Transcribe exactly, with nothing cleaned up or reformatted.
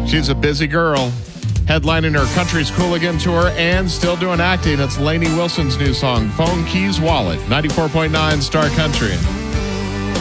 She's a busy girl, headlining her Country's Cool Again tour and still doing acting. It's Lainey Wilson's new song, Phone Keys Wallet, ninety-four point nine Star Country.